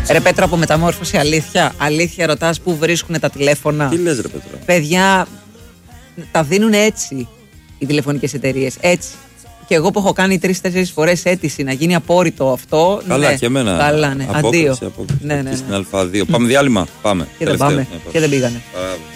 Ρε Πέτρο, από μεταμόρφωση, αλήθεια ρωτάς πού βρίσκουν τα τηλέφωνα. Τι λες ρε Πέτρο? Παιδιά, τα δίνουν έτσι οι τηλεφωνικές εταιρείες, έτσι. Και εγώ που έχω κάνει 3-4 φορές αίτηση να γίνει απόρριτο αυτό. Καλά, ναι, και εμένα. Καλά, ναι. Αντίο. Απόκριση. Ναι. Στην Α2. Πάμε διάλειμμα. Πάμε. Και δεν πάμε. Και δεν πήγανε.